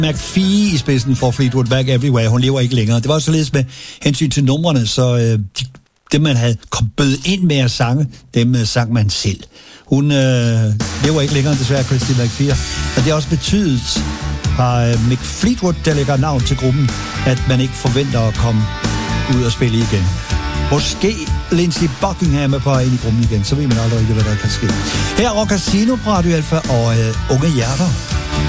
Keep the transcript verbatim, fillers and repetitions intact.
McPhee i spidsen for Fleetwood Mac Everywhere. Hun lever ikke længere. Det var således med hensyn til numrene, så øh, de, dem man havde bød ind med at sange, dem øh, sang man selv. Hun øh, lever ikke længere, desværre, Christy McPhee. Og det har også betydet, har øh, Mick Fleetwood, der lægger navn til gruppen, at man ikke forventer at komme ud og spille igen. Måske Lindsey Buckingham er på ind i gruppen igen, så ved man aldrig ikke, hvad der kan ske. Her er Rock Casino på Radio Alpha og øh, Unge Hjerter.